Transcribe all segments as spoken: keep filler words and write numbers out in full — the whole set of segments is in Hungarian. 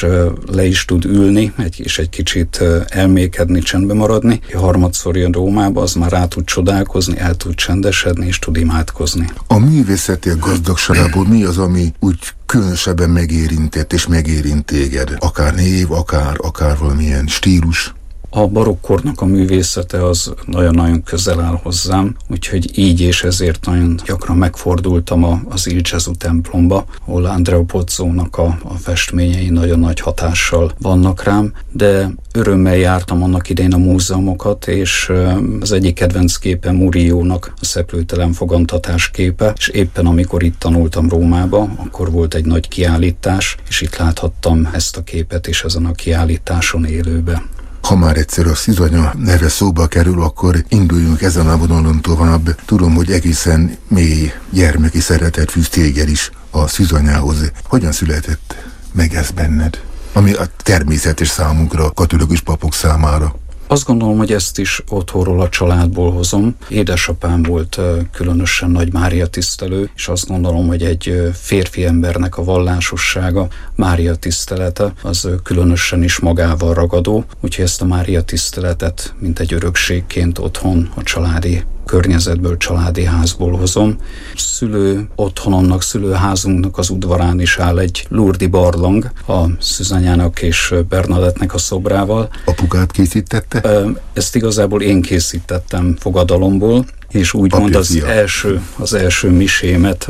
le is tud ülni, egy, és egy kicsit elmékedni, csendbe maradni. Harmadszor jön Rómába, az már rá tud csodálkozni, el tud csendesedni, és tud imádkozni. A művészetek gazdagságából mi az, ami úgy különösebben megérintett és megérint téged? Akár név, akár, akár valamilyen stílus? A barokkornak a művészete az nagyon-nagyon közel áll hozzám, úgyhogy így és ezért nagyon gyakran megfordultam a, az Il Gesù templomba, ahol Andrea Pozzónak a, a festményei nagyon nagy hatással vannak rám, de örömmel jártam annak idején a múzeumokat, és az egyik kedvenc képe Murillonak a Szeplőtelen fogantatás képe, és éppen amikor itt tanultam Rómába, akkor volt egy nagy kiállítás, és itt láthattam ezt a képet is ezen a kiállításon élőbe. Ha már egyszer a Szűzanya neve szóba kerül, akkor induljunk ezen a vonalon tovább. Tudom, hogy egészen mély gyermeki szeretet fűz téged is a Szűzanyához. Hogyan született meg ez benned? Ami a természetes számunkra, katolikus papok számára. Azt gondolom, hogy ezt is otthonról, a családból hozom. Édesapám volt különösen nagy Mária tisztelő, és azt gondolom, hogy egy férfi embernek a vallásossága, Mária tisztelete, az különösen is magával ragadó, úgyhogy ezt a Mária tiszteletet, mint egy örökségként otthon, a családi környezetből, családi házból hozom. Szülő otthonomnak, szülőházunknak az udvarán is áll egy Lourdes barlang a Szűzanyának és Bernadettnek a szobrával. Apukát készítette? Ezt igazából én készítettem fogadalomból, és úgymond az első, az első misémet,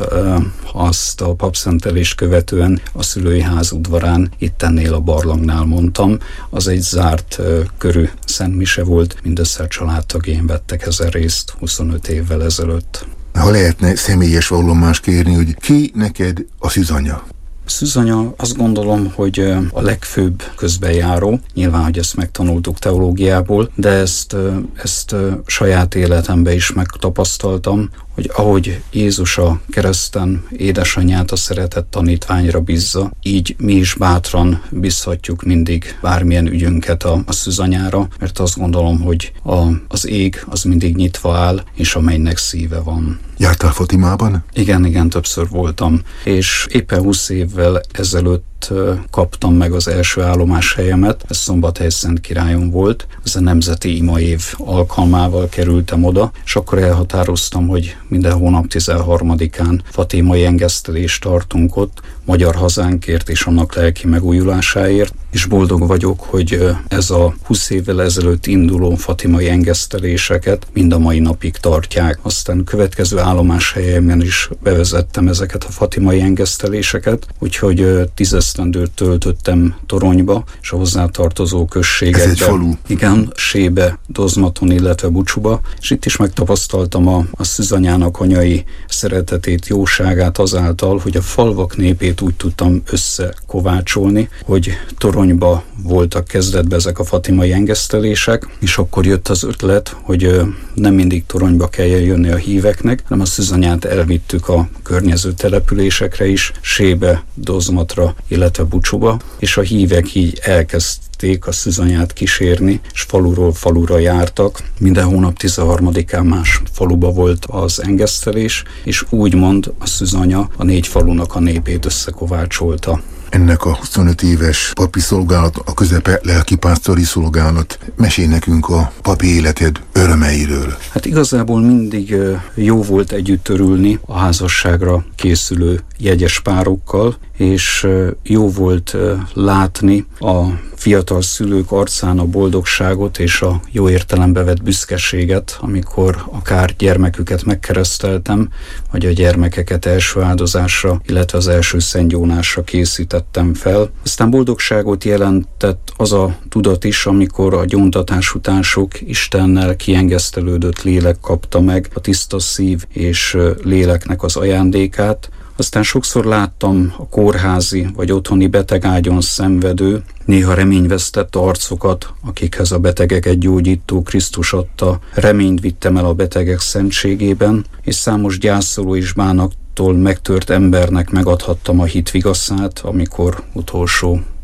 azt a papszentelést követően a szülői ház udvarán, itt ennél a barlangnál mondtam. Az egy zárt körű szentmise volt, mindössze a családtagjaim vettek ezen részt huszonöt évvel ezelőtt. Ha lehetne személyes vallomást kérni, hogy ki neked a Szűzanya? Szűzanya, azt gondolom, hogy a legfőbb közbenjáró, nyilván, hogy ezt megtanultuk teológiából, de ezt, ezt saját életemben is megtapasztaltam, hogy ahogy Jézus a kereszten édesanyját a szeretett tanítványra bízza, így mi is bátran bízhatjuk mindig bármilyen ügyünket a, a Szűzanyára, mert azt gondolom, hogy a, az ég az mindig nyitva áll, és a mennynek szíve van. Jártál Fatimában? Igen, igen, többször voltam, és éppen húsz évvel ezelőtt kaptam meg az első állomáshelyemet, ez Szombathely-Szentkirályon volt, ez a Nemzeti Imaév alkalmával kerültem oda, és akkor elhatároztam, hogy minden hónap tizenharmadikán fatimai engesztelést tartunk ott, magyar hazánkért és annak lelki megújulásáért, és boldog vagyok, hogy ez a húsz évvel ezelőtt induló fatimai engeszteléseket mind a mai napig tartják. Aztán következő állomáshelyemen is bevezettem ezeket a fatimai engeszteléseket, úgyhogy tíz esztendőt töltöttem Toronyba, és a hozzátartozó községekben. Ez egy falu? Igen, Sébe, Dozmaton, illetve Bucsuba, és itt is megtapasztaltam a, a Szűzanyának anyai szeretetét, jóságát azáltal, hogy a falvak népét úgy tudtam összekovácsolni, hogy Toronyba voltak kezdetben ezek a fatimai engesztelések, és akkor jött az ötlet, hogy nem mindig Toronyba kell jönni a híveknek, hanem a Szűzanyát elvittük a környező településekre is, Sébe, Dozmatra, illetve Bucsuba, és a hívek így elkezdték a Szűzanyát kísérni, és faluról falura jártak. Minden hónap tizenharmadikán más faluba volt az engesztelés, és úgymond a Szűzanya a négy falunak a népét összekovácsolta. Ennek a huszonöt éves papi szolgálat, a közepe lelkipásztori szolgálat. Mesélj nekünk a papi életed örömeiről. Hát igazából mindig jó volt együtt örülni a házasságra készülő jegyes párokkal, és jó volt látni a fiatal szülők arcán a boldogságot és a jó értelembe vett büszkeséget, amikor akár gyermeküket megkereszteltem, vagy a gyermekeket első áldozásra, illetve az első szentgyónásra készítettem fel. Aztán boldogságot jelentett az a tudat is, amikor a gyóntatás után sok Istennel kiengesztelődött lélek kapta meg a tiszta szív és léleknek az ajándékát. Aztán sokszor láttam a kórházi vagy otthoni betegágyon szenvedő, néha reményvesztett arcokat, akikhez a betegeket gyógyító Krisztus adta, reményt vittem el a betegek szentségében, és számos gyászoló és bánattól megtört embernek megadhattam a hit vigaszát, amikor utolsó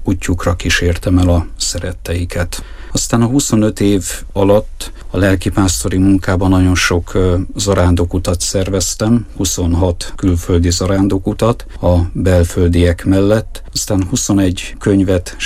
útjukra kísértem el a szeretteiket. Aztán a huszonöt év alatt a lelkipásztori munkában nagyon sok zarándokutat szerveztem, huszonhat külföldi zarándokutat a belföldiek mellett, aztán huszonegy könyvet